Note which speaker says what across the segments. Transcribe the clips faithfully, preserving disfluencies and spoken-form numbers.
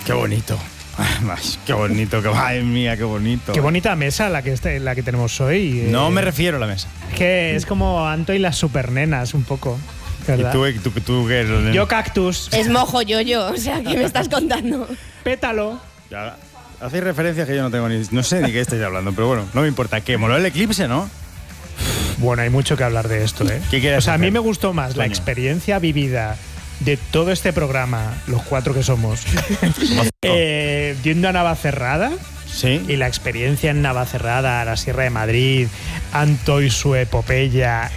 Speaker 1: Qué bonito. Ay, qué bonito, qué, ay mía, qué bonito.
Speaker 2: Qué bonita mesa la que, este, la que tenemos hoy. Eh,
Speaker 1: no me refiero a la mesa.
Speaker 2: Es que es como Anto y las supernenas, un poco. ¿Verdad?
Speaker 1: ¿Y tú, tú, tú qué eres?
Speaker 2: Yo cactus.
Speaker 3: Es mojo yo-yo, o sea, ¿qué me estás contando?
Speaker 2: Pétalo.
Speaker 1: Ya, hacéis referencias que yo no tengo ni... No sé ni qué estáis hablando, pero bueno, no me importa. ¿Qué? ¿Moló el eclipse, no?
Speaker 2: Bueno, hay mucho que hablar de esto, ¿eh?
Speaker 1: ¿Qué quieres
Speaker 2: O sea,
Speaker 1: hacer?
Speaker 2: a mí me gustó más
Speaker 1: Coño.
Speaker 2: la experiencia vivida de todo este programa, los cuatro que somos, eh, yendo a Navacerrada.
Speaker 1: Sí.
Speaker 2: Y la experiencia en Navacerrada, la Sierra de Madrid, Anto y su epopeya.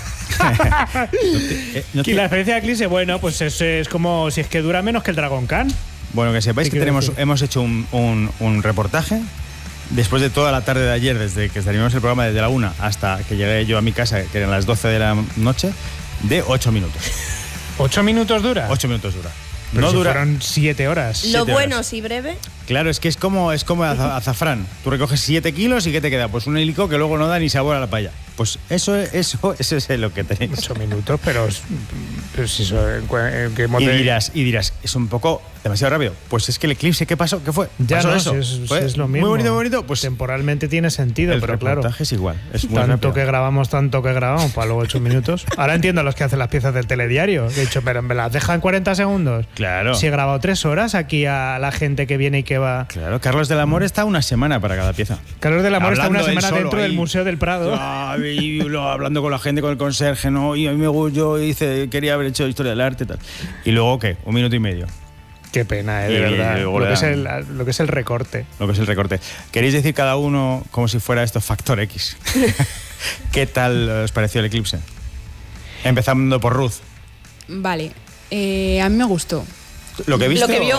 Speaker 1: no te, no te...
Speaker 2: Y la experiencia de Eclipse, bueno, pues es, es como si es que dura menos que el Dragon Khan.
Speaker 1: Bueno, que sepáis que tenemos, hemos hecho un, un, un reportaje después de toda la tarde de ayer, desde que terminamos el programa desde la una hasta que llegué yo a mi casa, que eran las doce de la noche, de ocho minutos.
Speaker 2: ¿Ocho minutos dura?
Speaker 1: Ocho minutos dura.
Speaker 2: Pero
Speaker 1: no
Speaker 2: si
Speaker 1: dura.
Speaker 2: fueron siete horas.
Speaker 3: Lo
Speaker 1: Siete
Speaker 3: bueno,
Speaker 1: horas.
Speaker 3: si breve.
Speaker 1: Claro, es que es como, es como az- azafrán. Tú recoges siete kilos y ¿qué te queda? Pues un helico que luego no da ni sabor a la paella. Pues eso, eso, eso es lo que tenéis.
Speaker 2: Ocho minutos, pero, pero si eso, ¿en, cua- en qué
Speaker 1: Y
Speaker 2: mote-
Speaker 1: dirás, y dirás, es un poco demasiado rápido. Pues es que el eclipse, ¿qué pasó? ¿Qué fue?
Speaker 2: Ya
Speaker 1: ¿Pasó
Speaker 2: no,
Speaker 1: eso?
Speaker 2: si es, si
Speaker 1: ¿Fue
Speaker 2: es lo mismo.
Speaker 1: Muy bonito, muy bonito. Pues
Speaker 2: temporalmente tiene sentido,
Speaker 1: el
Speaker 2: pero claro.
Speaker 1: reportaje es igual. Es muy
Speaker 2: Tanto
Speaker 1: rápido.
Speaker 2: que grabamos, tanto que grabamos, para luego ocho minutos. Ahora entiendo a los que hacen las piezas del telediario. He dicho, pero me las dejan cuarenta segundos.
Speaker 1: Claro.
Speaker 2: Si he grabado tres horas aquí a la gente que viene y que va.
Speaker 1: Claro, Carlos del Amor está una semana para cada pieza.
Speaker 2: Carlos del Amor está una
Speaker 1: Hablando él
Speaker 2: semana
Speaker 1: solo
Speaker 2: dentro
Speaker 1: ahí.
Speaker 2: del Museo del Prado.
Speaker 1: Ah, y lo- hablando con la gente, con el conserje, ¿no? Y a mí me gustó, yo hice, quería haber hecho historia del arte y tal. Y luego, ¿qué? Un minuto y medio.
Speaker 2: Qué pena, eh, de
Speaker 1: Y
Speaker 2: verdad.
Speaker 1: luego
Speaker 2: Lo
Speaker 1: le
Speaker 2: que, es
Speaker 1: dan-
Speaker 2: el, lo que es el recorte.
Speaker 1: Lo que es el recorte. ¿Queréis decir cada uno como si fuera esto Factor X? ¿Qué tal os pareció el eclipse? Empezando por Ruth.
Speaker 4: Vale, eh, a mí me gustó.
Speaker 1: ¿Lo que viste?
Speaker 3: Lo que vio.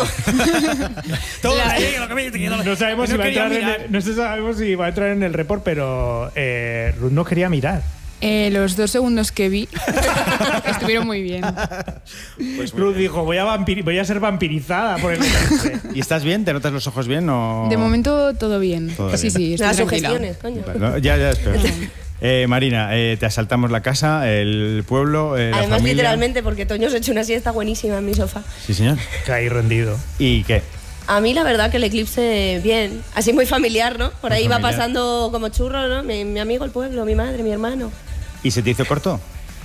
Speaker 1: Todo
Speaker 4: La-
Speaker 1: ahí, lo que viste, que
Speaker 2: No sabemos, si va a
Speaker 1: quería
Speaker 2: entrar en
Speaker 1: mirar.
Speaker 2: el, no sabemos si va a entrar en el report, pero eh, Ruth no quería mirar.
Speaker 4: Eh, los dos segundos que vi estuvieron muy bien.
Speaker 1: Pues muy
Speaker 2: Ruth
Speaker 1: bien.
Speaker 2: dijo, voy a, vampiri- voy a ser vampirizada por el eclipse.
Speaker 1: ¿Y estás bien? ¿Te notas los ojos bien o...?
Speaker 4: De momento todo bien.
Speaker 1: Todo
Speaker 4: sí,
Speaker 1: bien.
Speaker 4: sí, estoy
Speaker 3: Las
Speaker 4: tranquila.
Speaker 3: sugestiones, coño.
Speaker 1: Bueno, ya, ya, espera. Eh, Marina, eh, te asaltamos la casa, el pueblo, eh, la
Speaker 3: Además,
Speaker 1: familia.
Speaker 3: literalmente, porque Toño se ha hecho una siesta buenísima en mi sofá.
Speaker 1: Sí, señor.
Speaker 2: Caí rendido.
Speaker 1: ¿Y qué?
Speaker 3: A mí la verdad que el eclipse, bien, así muy familiar, ¿no? Por
Speaker 1: Muy
Speaker 3: ahí va
Speaker 1: familiar.
Speaker 3: pasando como churro, ¿no? Mi, mi amigo, el pueblo, mi madre, mi hermano.
Speaker 1: ¿Y se te hizo corto?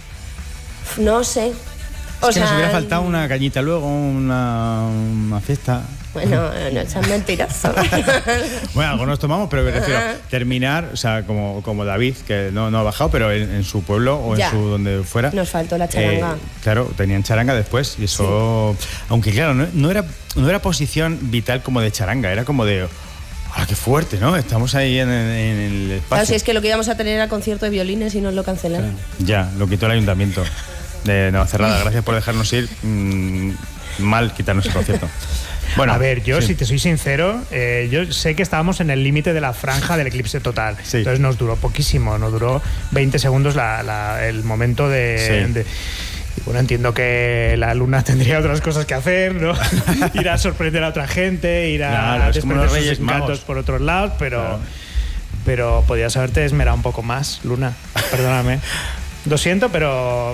Speaker 3: No sé. O
Speaker 1: Es que
Speaker 3: sea,
Speaker 1: nos hubiera faltado una cañita luego, una, una fiesta.
Speaker 3: Bueno, no sean mentirosos.
Speaker 1: Bueno, algo nos tomamos, pero me refiero
Speaker 3: Ajá.
Speaker 1: terminar, o sea, como, como David, que no, no ha bajado, pero en, en su pueblo o
Speaker 3: Ya.
Speaker 1: en su donde fuera.
Speaker 3: Nos faltó la charanga.
Speaker 1: Eh, claro, tenían charanga después y eso... Aunque claro, no, no era, no era posición vital como de charanga, era como de... ¡Ah, qué fuerte!, ¿no? Estamos ahí en, en- en el espacio.
Speaker 3: Claro, si es que lo que íbamos a tener era concierto de violines y nos lo cancelaron.
Speaker 1: Ya, lo quitó el ayuntamiento de Navacerrada. Gracias por dejarnos ir. Mm, mal quitarnos el concierto. Bueno,
Speaker 2: a ver, yo,
Speaker 1: sí.
Speaker 2: si te soy sincero, eh, yo sé que estábamos en el límite de la franja del eclipse total.
Speaker 1: Sí.
Speaker 2: Entonces nos duró poquísimo, nos duró veinte segundos la- la- el momento de...
Speaker 1: Sí.
Speaker 2: de- y bueno, entiendo que la luna tendría otras cosas que hacer, ¿no? Ir a sorprender a otra gente, ir a
Speaker 1: Claro, es como
Speaker 2: desprender
Speaker 1: los
Speaker 2: sus
Speaker 1: Reyes
Speaker 2: encantos
Speaker 1: Magos.
Speaker 2: por otros lados, pero,
Speaker 1: Claro.
Speaker 2: pero podías haberte esmerado un poco más, Luna. Perdóname. Lo siento, pero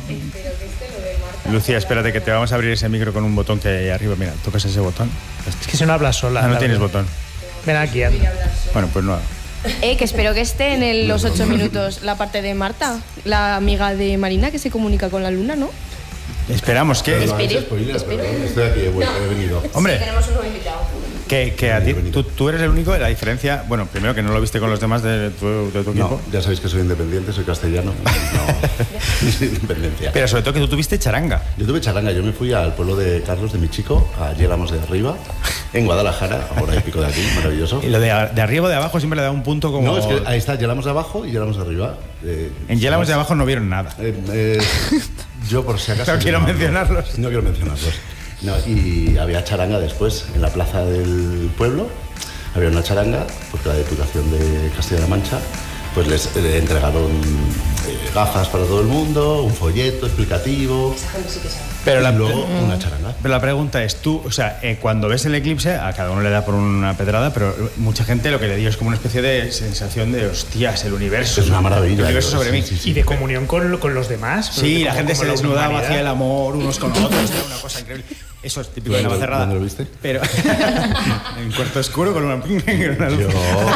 Speaker 1: Lucía, espérate que te vamos a abrir ese micro con un botón que hay ahí arriba. Mira, tocas ese botón.
Speaker 2: es que si no hablas sola.
Speaker 1: Ah, no
Speaker 2: la
Speaker 1: tienes
Speaker 2: verdad.
Speaker 1: botón.
Speaker 2: Ven aquí, anda.
Speaker 1: Bueno, pues no.
Speaker 3: Eh, que espero que esté en el- los ocho minutos la parte de Marta, la amiga de Marina que se comunica con la luna, ¿no?
Speaker 1: Esperamos que...
Speaker 3: Espero,
Speaker 5: No, spoiler,
Speaker 3: espero.
Speaker 5: perdón, estoy aquí, he, vuelto, he venido.
Speaker 1: Hombre,
Speaker 3: Tenemos un nuevo invitado.
Speaker 1: que, que a ti, tú, tú eres el único, la diferencia... Bueno, primero que no lo viste con los demás de tu, de tu equipo.
Speaker 5: No, ya sabéis que soy independiente, soy castellano. No, sin independencia.
Speaker 1: Pero sobre todo que tú tuviste charanga.
Speaker 5: Yo tuve charanga, yo me fui al pueblo de Carlos, de mi chico, a Llegamos de Arriba, en Guadalajara, ahora y pico de aquí, maravilloso.
Speaker 1: Y lo de, de arriba o de abajo siempre le da un punto como...
Speaker 5: No, es que ahí está, Llegamos de abajo y Llegamos de arriba. Eh,
Speaker 1: En Llegamos de abajo no vieron nada.
Speaker 5: Eh, eh, yo por si acaso...
Speaker 1: No quiero mencionarlos.
Speaker 5: No quiero mencionarlos. No, y había charanga después, en la plaza del pueblo, había una charanga, porque la Diputación de Castilla-La Mancha, pues les eh, entregaron eh, gafas para todo el mundo, un folleto explicativo,
Speaker 1: Pero la,
Speaker 5: y luego una charanga.
Speaker 1: pero la pregunta es, tú, o sea, eh, cuando ves el eclipse, a cada uno le da por una pedrada, pero mucha gente lo que le dio es como una especie de sensación de, hostias, el universo.
Speaker 5: Es una maravilla.
Speaker 1: El universo
Speaker 5: yo-
Speaker 1: sobre
Speaker 5: sí,
Speaker 1: mí.
Speaker 5: sí, sí.
Speaker 2: Y de comunión con, con los demás.
Speaker 1: Sí, la
Speaker 2: como-
Speaker 1: gente
Speaker 2: como
Speaker 1: se
Speaker 2: la
Speaker 1: desnudaba
Speaker 2: humanidad.
Speaker 1: hacia el amor unos con otros, era una cosa increíble. eso es típico de Navacerrada.
Speaker 5: ¿Dónde lo viste?
Speaker 1: Pero en cuarto oscuro con una, con una luz.
Speaker 5: Yo...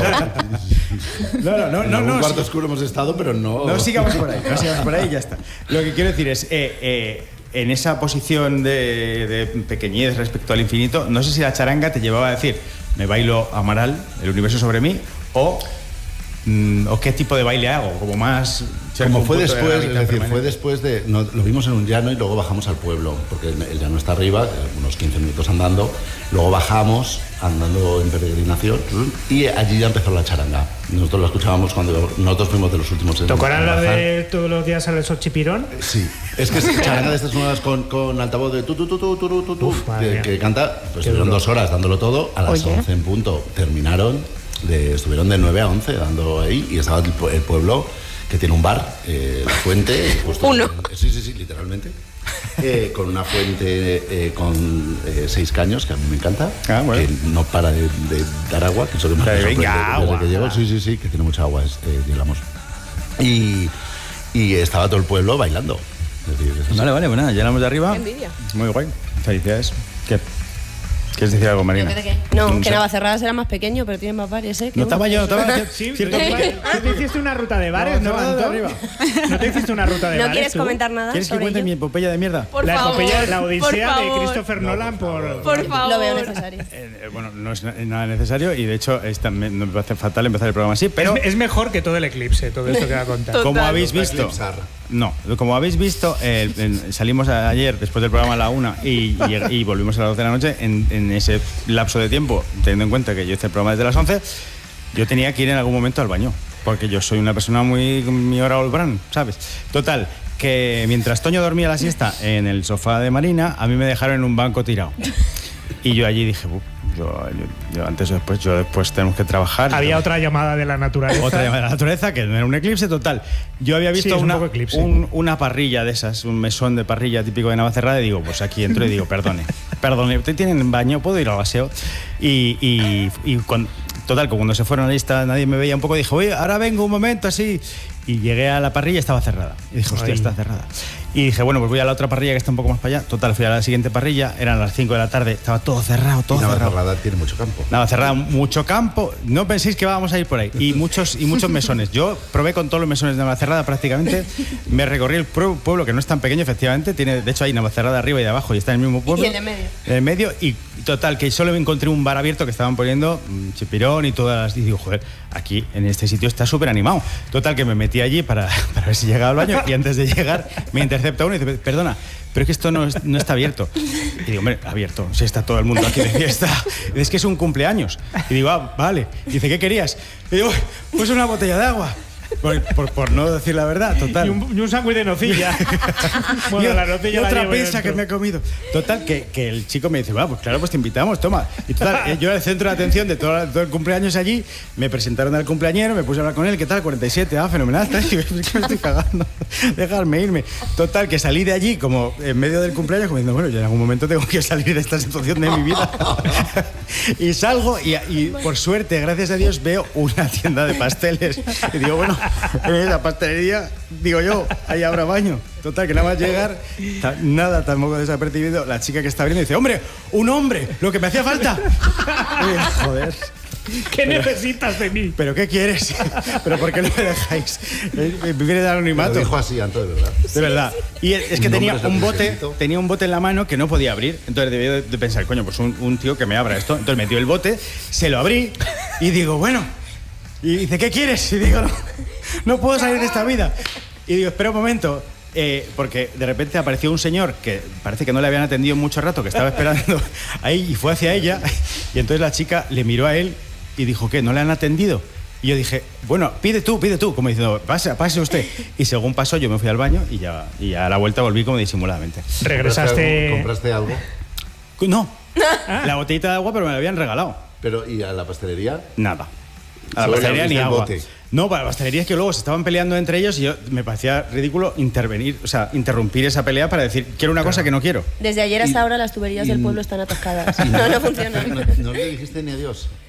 Speaker 1: No, no, no,
Speaker 5: en
Speaker 1: no,
Speaker 5: algún
Speaker 1: no,
Speaker 5: cuarto
Speaker 1: sí.
Speaker 5: oscuro hemos estado, pero no...
Speaker 1: No sigamos por ahí, no sigamos por ahí y ya está. Lo que quiero decir es, eh, eh, en esa posición de, de pequeñez respecto al infinito, no sé si la charanga te llevaba a decir, me bailo Amaral, el universo sobre mí, o, mm, o qué tipo de baile hago, como más...
Speaker 5: Como fue después, es decir, fue después de... No, lo vimos en un llano y luego bajamos al pueblo, porque el llano está arriba, unos quince minutos andando, luego bajamos andando en peregrinación y allí ya empezó la charanga. Nosotros lo escuchábamos cuando nosotros fuimos de los últimos...
Speaker 2: ¿Tocarán la de todos los días al sol chipirón?
Speaker 5: Sí, es que es charanga de estas nuevas con, con altavoz de tu tu tu tu tu tu tu
Speaker 2: Uf,
Speaker 5: que, que canta, pues estuvieron dos horas dándolo todo, a las
Speaker 4: Oye.
Speaker 5: once en punto terminaron, de, estuvieron de nueve a once dando ahí y estaba el, pu- el pueblo que tiene un bar, eh, la fuente... justo
Speaker 3: Uno.
Speaker 5: en- sí, sí, sí, literalmente. Eh, con una fuente eh, con eh, seis caños, que a mí me encanta,
Speaker 1: Ah, bueno.
Speaker 5: que no para de, de dar agua, que eso que más
Speaker 1: Que
Speaker 5: me
Speaker 1: venga
Speaker 5: sorprende desde
Speaker 1: agua.
Speaker 5: que llego. Sí, sí, sí, que tiene mucha agua, es, eh, digamos. Y, y estaba todo el pueblo bailando. Es decir, es así.
Speaker 1: Vale, vale, bueno, llenamos de arriba.
Speaker 3: Qué envidia.
Speaker 1: Muy guay. Felicidades. ¿Qué? ¿Quieres decir algo, Marina?
Speaker 3: ¿Qué de qué? No,
Speaker 1: Mm,
Speaker 3: que
Speaker 1: sí.
Speaker 3: Navacerrada será más pequeño, pero tiene más bares, ¿eh?
Speaker 1: No estaba yo, no estaba yo.
Speaker 2: Sí,
Speaker 1: Cierto.
Speaker 2: ¿tú tú te hiciste una ruta de bares, ¿no,
Speaker 1: Navacerrada de
Speaker 2: Antón?
Speaker 1: arriba.
Speaker 2: ¿No te hiciste una ruta de
Speaker 3: ¿No
Speaker 2: bares?
Speaker 3: quieres
Speaker 2: tú?
Speaker 3: comentar nada
Speaker 1: ¿Quieres que
Speaker 3: sobre
Speaker 1: cuente
Speaker 3: ello?
Speaker 1: mi epopeya de mierda?
Speaker 3: Por
Speaker 2: la
Speaker 3: favor,
Speaker 2: epopeya, la
Speaker 3: por
Speaker 2: odisea de
Speaker 3: favor.
Speaker 2: Christopher Nolan por...
Speaker 3: Por favor. Lo veo necesario.
Speaker 1: Eh, eh, bueno, no es na- nada necesario y de hecho es también, me parece fatal empezar el programa así, pero
Speaker 2: es, es mejor que todo el eclipse, todo esto que va a contar.
Speaker 3: Total.
Speaker 1: como habéis
Speaker 5: Va a
Speaker 1: visto,
Speaker 5: eclipsar.
Speaker 1: no, como habéis visto, eh, en- salimos a- ayer después del programa a la una y, y- y volvimos a las doce de la noche. En, en ese lapso de tiempo, teniendo en cuenta que yo hice el programa desde las once, yo tenía que ir en algún momento al baño, porque yo soy una persona muy mi hora Olbran, ¿sabes? Total, que mientras Toño dormía la siesta en el sofá de Marina, a mí me dejaron en un banco tirado. Y yo allí dije, "Buf, yo, yo- yo antes o después, yo después tenemos que trabajar.
Speaker 2: Había otra llamada de la naturaleza.
Speaker 1: Otra llamada de la naturaleza, que no era un eclipse total. Yo había visto
Speaker 2: Sí, es un
Speaker 1: una,
Speaker 2: poco eclipse.
Speaker 1: un- una parrilla de esas, un mesón de parrilla típico de Navacerrada, y digo, pues aquí entro y digo, perdone, perdone, ¿usted tiene baño? ¿Puedo ir al aseo? Y, y, y cuan- total, que cuando se fueron a la lista, nadie me veía un poco, dije, oye, ahora vengo un momento así. Y llegué a la parrilla y estaba cerrada. Y dije, hostia,
Speaker 2: Ay.
Speaker 1: está cerrada. Y dije, bueno, pues voy a la otra parrilla que está un poco más para allá. Total, fui a la siguiente parrilla, eran las cinco de la tarde, estaba todo cerrado, todo
Speaker 5: Y
Speaker 1: cerrado.
Speaker 5: Navacerrada tiene mucho campo.
Speaker 1: Nada, cerrado, mucho campo. No penséis que vamos a ir por ahí. Y muchos, y muchos mesones. Yo probé con todos los mesones de Navacerrada prácticamente. Me recorrí el pue- pueblo, que no es tan pequeño, efectivamente. Tiene, de hecho, hay Navacerrada arriba y de abajo y está en el mismo pueblo.
Speaker 3: Y en el medio.
Speaker 1: En el medio. Y total, que solo encontré un bar abierto que estaban poniendo mm, chipirón y todas las. Y digo, joder, aquí en este sitio está súper animado. Total, que me metí allí para, para ver si llegaba al baño. Y antes de llegar, me intercepta uno y dice, perdona, pero es que esto no, es- no está abierto. Y digo, hombre, abierto, si está todo el mundo aquí de fiesta. Es que es un cumpleaños. Y digo, ah, vale. Y dice, ¿qué querías? Y digo, pues una botella de agua. Por, por, por no decir la verdad, total.
Speaker 2: Y un, y un sándwich de nocilla. Bueno,
Speaker 1: Y-
Speaker 2: la nocilla
Speaker 1: y
Speaker 2: la
Speaker 1: otra
Speaker 2: llevo
Speaker 1: pizza
Speaker 2: dentro.
Speaker 1: que me he comido. Total, que, que el chico me dice, va, pues claro, pues te invitamos, toma. Y total, eh, yo era el centro de atención de todo, todo el cumpleaños allí. Me presentaron al cumpleañero, me puse a hablar con él, ¿qué tal? cuarenta y siete, ah, fenomenal. Tal. Y yo, es que me estoy cagando, dejarme irme. Total, que salí de allí como en medio del cumpleaños, como diciendo, bueno, yo en algún momento tengo que salir de esta situación de mi vida. Y salgo y, y por suerte, gracias a Dios, veo una tienda de pasteles. Y digo, bueno, en esa pastelería, digo yo, ahí habrá baño. Total, que nada más llegar, ta- nada tampoco desapercibido, la chica que está abriendo dice, hombre, un hombre, lo que me hacía falta. Y digo, joder,
Speaker 2: ¿Qué necesitas de mí?
Speaker 1: ¿pero qué quieres? ¿Pero por qué no me dejáis eh, vivir en el
Speaker 5: Me lo
Speaker 1: anonimato?
Speaker 5: dijo así antes, de verdad.
Speaker 1: De verdad. Y es es que
Speaker 5: Un
Speaker 1: tenía
Speaker 5: hombre es lo
Speaker 1: un
Speaker 5: que
Speaker 1: bote,
Speaker 5: necesito.
Speaker 1: tenía un bote en la mano que no podía abrir. Entonces debía de, de pensar, coño, pues un, un tío que me abra esto. Entonces metió el bote, se lo abrí y digo, bueno. Y dice, ¿qué quieres? Y digo, no, no puedo salir de esta vida. Y digo, espera un momento. eh, porque de repente apareció un señor que parece que no le habían atendido mucho rato, que estaba esperando ahí y fue hacia ella. Y entonces la chica le miró a él y dijo, ¿qué? ¿No le han atendido? Y yo dije, bueno, pide tú, pide tú, como diciendo, pase, pase usted. Y según pasó, yo me fui al baño y ya, y ya a la vuelta volví como disimuladamente.
Speaker 2: Regresaste.
Speaker 5: ¿Compraste algo?
Speaker 1: No, la botellita de agua, pero me la habían regalado.
Speaker 5: Pero, ¿y a la pastelería?
Speaker 1: Nada. A la
Speaker 5: Solo le
Speaker 1: pastelería ni
Speaker 5: abriste el
Speaker 1: agua.
Speaker 5: bote.
Speaker 1: No, para la pastelería es que luego se estaban peleando entre ellos y yo me parecía ridículo intervenir, o sea, interrumpir esa pelea para decir, quiero una cosa que no quiero.
Speaker 3: Desde ayer hasta ahora las tuberías del pueblo están atascadas. No, no funcionan.
Speaker 5: No, no le dijiste ni adiós.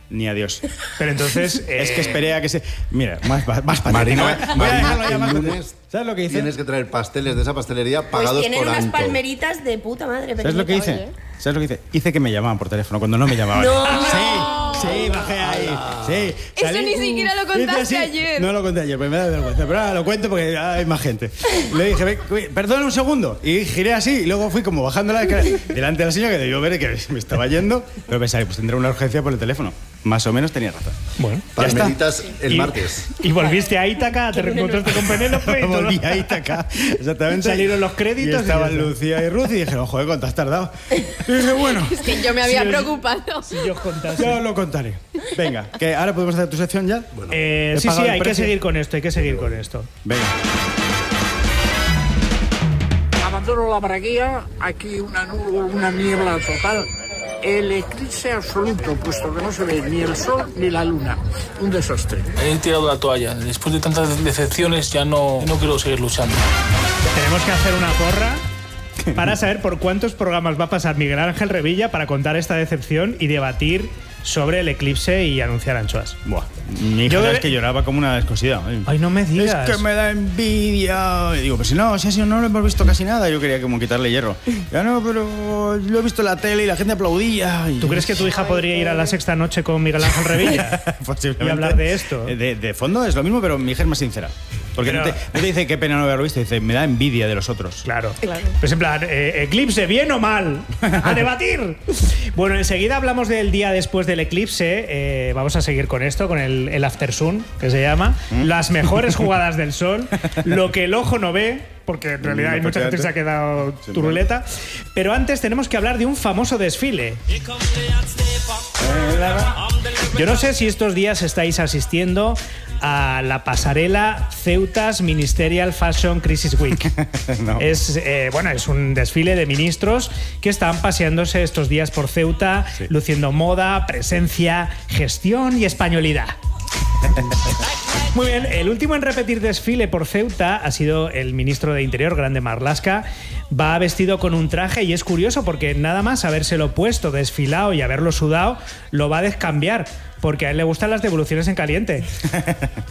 Speaker 1: ni adiós.
Speaker 2: Pero entonces... eh,
Speaker 1: Es que esperé a que se... Mira, más, más, más
Speaker 5: Marina,
Speaker 1: patético. Voy a dejarlo ya
Speaker 5: el
Speaker 1: más
Speaker 5: lunes
Speaker 1: patético. ¿Sabes lo que hice?
Speaker 5: tienes que traer pasteles de esa pastelería
Speaker 6: Pues
Speaker 5: pagados
Speaker 6: tienen
Speaker 5: por
Speaker 6: unas
Speaker 5: Anto.
Speaker 6: palmeritas de puta madre.
Speaker 1: ¿Sabes lo que hice?
Speaker 6: pequeñitas, ¿eh?
Speaker 1: ¿Sabes lo que hice? Hice que me llamaban por teléfono cuando no me llamaban.
Speaker 6: ¡No!
Speaker 1: Sí, sí, bajé ahí. Sí.
Speaker 3: Eso ni siquiera lo
Speaker 1: hice
Speaker 3: contaste
Speaker 1: así.
Speaker 3: ayer.
Speaker 1: No lo conté ayer, pues me da vergüenza. Pero ahora lo cuento porque hay más gente. Le dije, "Ve, ve, perdón un segundo". Y giré así y luego fui como bajando la escalera delante de la señora que debió ver que me estaba yendo. Pero pensaba, pues tendré una urgencia por el teléfono. Más o menos tenía razón.
Speaker 2: Bueno,
Speaker 1: Ya está.
Speaker 5: Palmeritas el
Speaker 2: y,
Speaker 5: martes.
Speaker 2: Y volviste a Ítaca, te reencontraste con Penélope y todo.
Speaker 1: Volví a Ítaca, exactamente.
Speaker 2: Salieron los créditos
Speaker 1: Y
Speaker 2: y
Speaker 1: estaban
Speaker 2: ya está.
Speaker 1: Lucía y Ruth y dije, oh, joder, ¿cuánto has tardado? Y dije, bueno,
Speaker 3: Es que yo me había
Speaker 2: Sí, os-
Speaker 3: preocupado.
Speaker 2: Si yo os contase.
Speaker 1: ya os lo contaré. Venga, que ahora podemos hacer tu sección ya.
Speaker 2: Eh,
Speaker 1: He
Speaker 2: sí, sí,
Speaker 1: pagado el
Speaker 2: hay que
Speaker 1: precio.
Speaker 2: seguir con esto, hay que seguir con esto.
Speaker 1: Venga.
Speaker 7: Abandono la braguía, aquí una nube, una niebla total. El eclipse absoluto, puesto que no se ve ni el sol ni la luna. Un desastre.
Speaker 8: He tirado la toalla. Después de tantas decepciones ya no, no quiero seguir luchando.
Speaker 2: Tenemos que hacer una porra para saber por cuántos programas va a pasar Miguel Ángel Revilla para contar esta decepción y debatir sobre el eclipse y anunciar anchoas.
Speaker 1: Buah. Mi hija
Speaker 2: Yo
Speaker 1: es
Speaker 2: de-
Speaker 1: que lloraba como una descosida.
Speaker 2: Ay, no me digas.
Speaker 1: Es que me da envidia. Y digo, pues si no, si así no lo hemos visto casi nada. Yo quería como quitarle hierro. Ya no, pero lo he visto en la tele y la gente aplaudía. Y
Speaker 2: ¿Tú crees que tu hija podría ir a la sexta noche con Miguel Ángel Revilla?
Speaker 1: Posiblemente.
Speaker 2: y hablar de esto?
Speaker 1: De, de fondo es lo mismo, pero mi hija es más sincera. Porque
Speaker 2: Pero-
Speaker 1: no, te, no te dice qué pena no haberlo visto, dice, me da envidia de los otros.
Speaker 2: Claro. Pues en plan, eh, eclipse, ¿bien o mal? ¡A debatir! Bueno, enseguida hablamos del día después del eclipse. Eh, vamos a seguir con esto, con el, el After Sun, que se llama. Las mejores jugadas del sol. Lo que el ojo no ve. Porque en realidad hay mucha gente que se ha quedado turuleta. Pero antes tenemos que hablar de un famoso desfile. Yo no sé si estos días estáis asistiendo a la pasarela Ceutas Ministerial Fashion Crisis Week.
Speaker 1: No.
Speaker 2: Es, eh, bueno, es un desfile de ministros que están paseándose estos días por Ceuta,
Speaker 1: Sí.
Speaker 2: luciendo moda, presencia, gestión y españolidad. Muy bien, el último en repetir desfile por Ceuta ha sido el ministro de Interior, Grande Marlaska. Va vestido con un traje y es curioso porque nada más habérselo puesto, desfilado y haberlo sudado, lo va a descambiar porque a él le gustan las devoluciones en caliente.